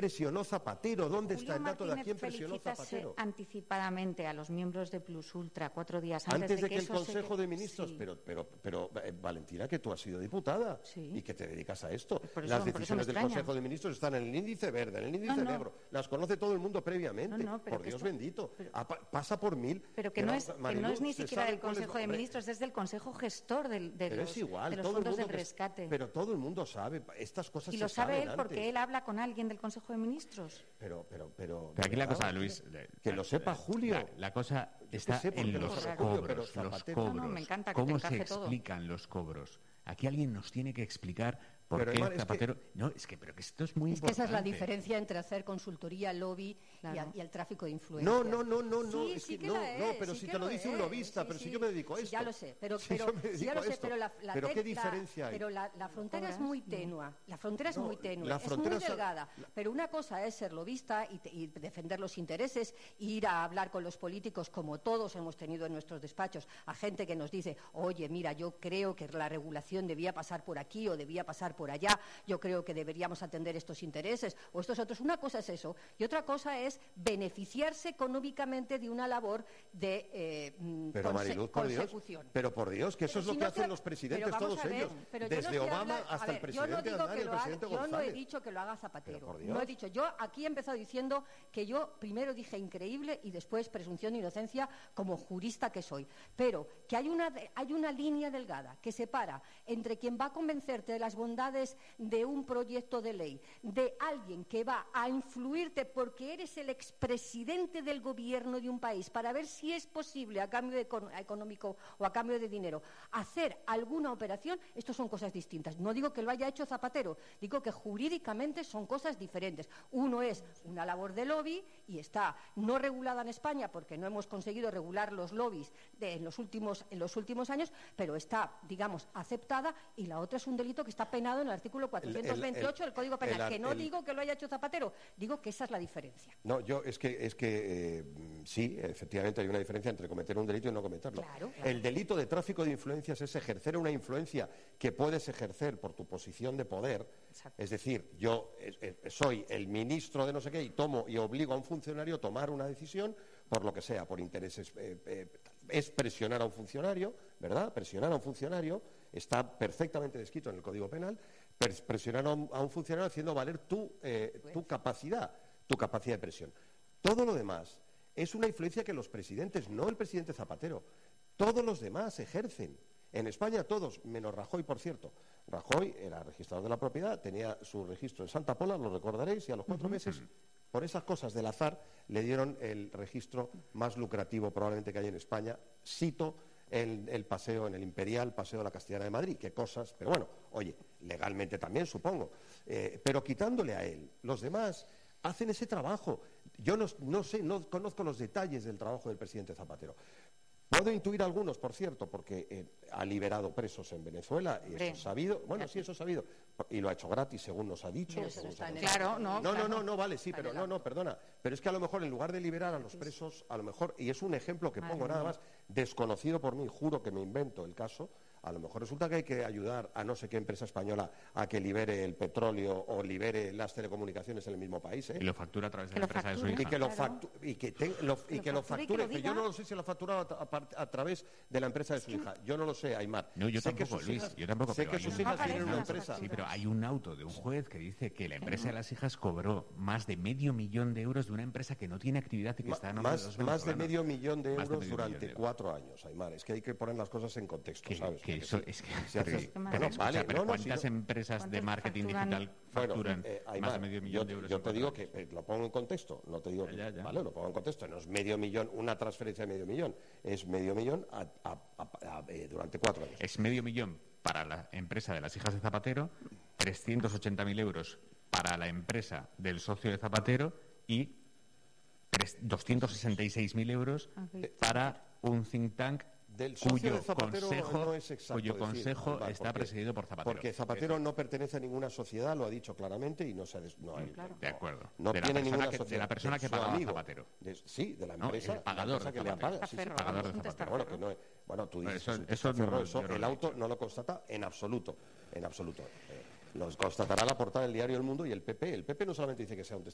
presionó Zapatero? ¿Dónde está el dato de a quién Julio presionó Martínez Zapatero? Anticipadamente a los miembros de Plus Ultra 4 días antes de que el eso Consejo de Ministros... Sí. Pero Valentina, que tú has sido diputada y que te dedicas a esto. Las decisiones del Consejo de Ministros están en el índice verde, en el índice negro. Las conoce todo el mundo previamente. Por Dios bendito. Pasa por mil. Pero que no es ni siquiera del Consejo de Ministros, es del Consejo Gestor de los fondos del rescate. Pero todo el mundo sabe estas cosas. Y lo sabe él porque él habla con alguien del Consejo de Ministros. Pero aquí la cosa, Luis... Que lo sepa Julio. La cosa está en los cobros. Me encanta que ¿Cómo te se encaje explican los cobros? Aquí alguien nos tiene que explicar por qué Zapatero... Pero que esto es muy importante. Es que esa es la diferencia entre hacer consultoría, lobby y el tráfico de influencia. Pero si te lo dice un lobista, pero si yo me dedico a esto. Ya lo sé, pero ¿qué diferencia hay? Pero la frontera es muy tenua. La frontera es muy tenua, es muy delgada. Pero una cosa es ser lobista y defender los intereses, ir a hablar con los políticos, como todos hemos tenido en nuestros despachos, a gente que nos dice, oye, mira, yo creo que la regulación debía pasar por aquí o debía pasar por allá, yo creo que deberíamos atender estos intereses o estos otros. Una cosa es eso y otra cosa es beneficiarse económicamente de una labor de consecución. Pero por Dios, que eso es lo que hacen los presidentes, todos ellos, desde Obama hasta el presidente Aznar y el presidente González. Yo no he dicho que lo haga Zapatero, no he dicho. Yo aquí he empezado diciendo que yo primero dije increíble y después presunción de inocencia como jurista que soy, pero que hay una línea delgada que separa entre quien va a convencerte de las bondades de un proyecto de ley, de alguien que va a influirte porque eres el expresidente del gobierno de un país para ver si es posible a cambio económico o a cambio de dinero hacer alguna operación. Estos son cosas distintas. No digo que lo haya hecho Zapatero, digo que jurídicamente son cosas diferentes. Uno es una labor de lobby y está no regulada en España porque no hemos conseguido regular los lobbies en los últimos años, pero está, digamos, aceptada, y la otra es un delito que está penado en el artículo 428 del Código Penal, que no digo que lo haya hecho Zapatero, digo que esa es la diferencia. No, sí, efectivamente hay una diferencia entre cometer un delito y no cometerlo. Claro. El delito de tráfico de influencias es ejercer una influencia que puedes ejercer por tu posición de poder. Exacto. Es decir, yo soy el ministro de no sé qué y tomo y obligo a un funcionario a tomar una decisión por lo que sea, por intereses. Es presionar a un funcionario, ¿verdad? Presionar a un funcionario está perfectamente descrito en el Código Penal. Presionar a un funcionario haciendo valer tu capacidad de presión. Todo lo demás es una influencia que los presidentes, no el presidente Zapatero, todos los demás ejercen. En España todos, menos Rajoy, por cierto. Rajoy era registrador de la propiedad, tenía su registro en Santa Pola, lo recordaréis, y a los 4 meses, por esas cosas del azar, le dieron el registro más lucrativo probablemente que hay en España. Cito el paseo en el Imperial, Paseo de la Castellana de Madrid. Qué cosas, pero bueno, oye, legalmente también, supongo. Pero quitándole a él, los demás hacen ese trabajo. Yo no sé, no conozco los detalles del trabajo del presidente Zapatero. Puedo intuir algunos, por cierto, porque ha liberado presos en Venezuela, y eso es sabido. Bueno, sí, eso es sabido. Y lo ha hecho gratis, según nos ha dicho. Vale, sí, pero no, perdona. Pero es que a lo mejor, en lugar de liberar a los presos, a lo mejor, y es un ejemplo que pongo nada más, desconocido por mí, juro que me invento el caso, a lo mejor resulta que hay que ayudar a no sé qué empresa española a que libere el petróleo o libere las telecomunicaciones en el mismo país. Y lo factura a través de la empresa de su hija. Y que lo facture. Pero yo no lo sé si lo ha facturado a través de la empresa de su hija. Yo no lo sé, Aymar. No, yo tampoco, Luis. Yo tampoco. Sé que sus hijas tienen una empresa. Sí, pero hay un auto de un juez que dice que la empresa de las hijas cobró más de $500,000 de una empresa que no tiene actividad y que está en más de $500,000 durante 4 años, Aymar. Es que hay que poner las cosas en contexto, ¿sabes? ¿Cuántas empresas de marketing digital facturan más de $500,000 Yo te digo que lo pongo en contexto, no te digo vale, lo pongo en contexto, no es $500,000, una transferencia de $500,000, es $500,000 durante 4 años. Es $500,000 para la empresa de las hijas de Zapatero, 380.000 euros para la empresa del socio de Zapatero y 266.000 euros para un think tank cuyo consejo está presidido por Zapatero. Porque Zapatero no pertenece a ninguna sociedad, lo ha dicho claramente, y no se de acuerdo. No tiene ninguna sociedad. De la persona que paga a Zapatero. Sí, de la empresa. El pagador que le paga. Sí, pagador de Zapatero. Bueno, tú dices eso el auto no lo constata en absoluto. Lo constatará la portada del diario El Mundo y el PP. El PP no solamente dice que sea un